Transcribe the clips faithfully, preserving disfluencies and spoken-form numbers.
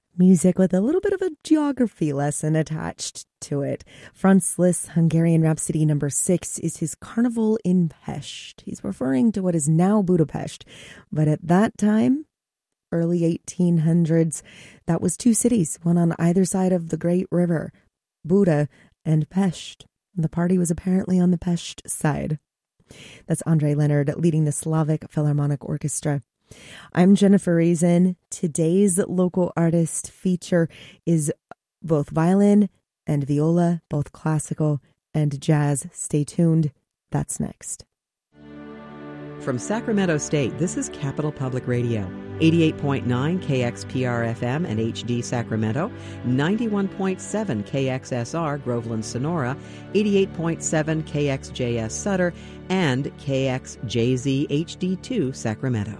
Music with a little bit of a geography lesson attached to it. Franz Liszt's Hungarian Rhapsody number six is his Carnival in Pest. He's referring to what is now Budapest, but at that time, early eighteen hundreds, that was two cities, one on either side of the Great River, Buda and Pest. The party was apparently on the Pest side. That's Andre Leonard leading the Slavic Philharmonic Orchestra. I'm Jennifer Reason. Today's local artist feature is both violin and viola, both classical and jazz. Stay tuned. That's next. From Sacramento State, this is Capital Public Radio. eighty-eight point nine K X P R F M and H D Sacramento, ninety-one point seven K X S R Groveland Sonora, eighty-eight point seven K X J S Sutter, and K X J Z H D two Sacramento.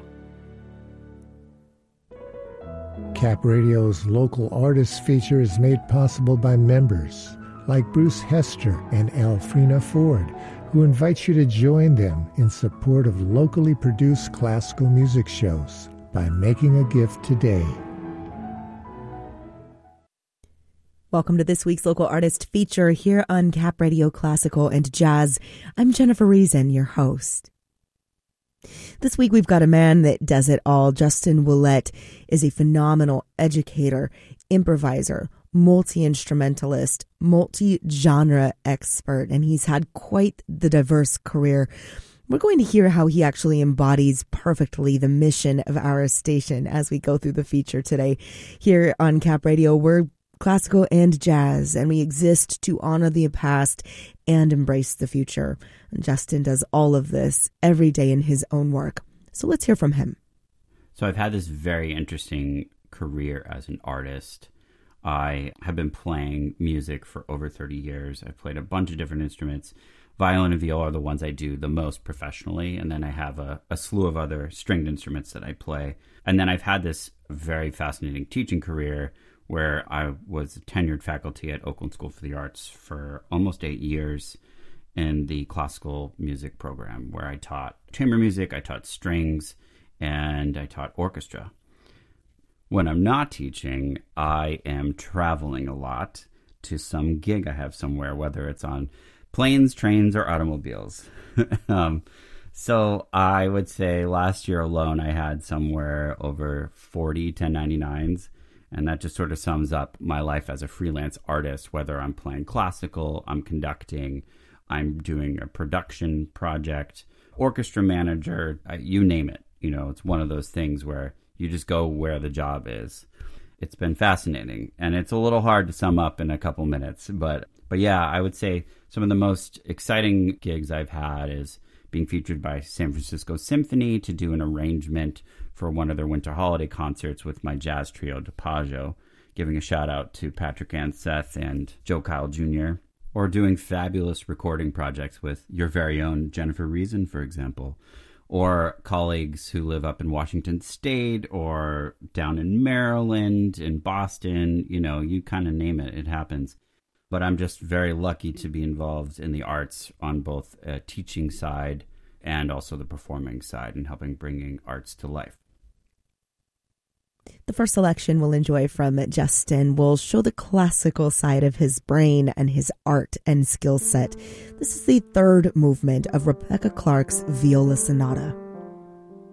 Cap Radio's local artist feature is made possible by members like Bruce Hester and Alfrena Ford, who invite you to join them in support of locally produced classical music shows by making a gift today. Welcome to this week's local artist feature here on Cap Radio Classical and Jazz. I'm Jennifer Reason, your host. This week we've got a man that does it all. Justin Ouellette is a phenomenal educator, improviser, multi-instrumentalist, multi-genre expert, and he's had quite the diverse career. We're going to hear how he actually embodies perfectly the mission of our station as we go through the feature today. Here on Cap Radio, we're classical and jazz, and we exist to honor the past and embrace the future. And Justin does all of this every day in his own work. So let's hear from him. So I've had this very interesting career as an artist. I have been playing music for over thirty years. I've played a bunch of different instruments. Violin and viola are the ones I do the most professionally, and then I have a, a slew of other stringed instruments that I play. And then I've had this very fascinating teaching career where I was a tenured faculty at Oakland School for the Arts for almost eight years in the classical music program, where I taught chamber music, I taught strings, and I taught orchestra. When I'm not teaching, I am traveling a lot to some gig I have somewhere, whether it's on planes, trains, or automobiles. um, so I would say last year alone, I had somewhere over forty ten ninety-nines. And that just sort of sums up my life as a freelance artist, whether I'm playing classical, I'm conducting, I'm doing a production project, orchestra manager, you name it. You know, it's one of those things where you just go where the job is. It's been fascinating, and it's a little hard to sum up in a couple minutes. But, but yeah, I would say some of the most exciting gigs I've had is being featured by San Francisco Symphony to do an arrangement for one of their winter holiday concerts with my jazz trio, DePaggio, giving a shout out to Patrick Anseth and Joe Kyle Junior, or doing fabulous recording projects with your very own Jennifer Reason, for example, or colleagues who live up in Washington State or down in Maryland, in Boston, you know, you kind of name it, it happens. But I'm just very lucky to be involved in the arts on both a teaching side and also the performing side and helping bringing arts to life. The first selection we'll enjoy from Justin will show the classical side of his brain and his art and skill set. This is the third movement of Rebecca Clark's Viola Sonata.